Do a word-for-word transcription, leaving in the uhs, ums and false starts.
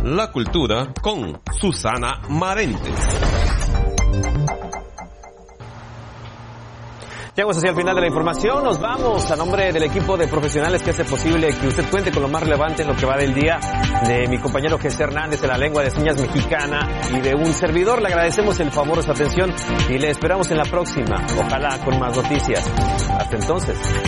la cultura con Susana Marentes. Llegamos hacia el final de la información, nos vamos a nombre del equipo de profesionales que hace posible que usted cuente con lo más relevante en lo que va del día, de mi compañero Jesse Hernández de la lengua de señas mexicana y de un servidor. Le agradecemos el favor de su atención y le esperamos en la próxima, ojalá con más noticias. Hasta entonces.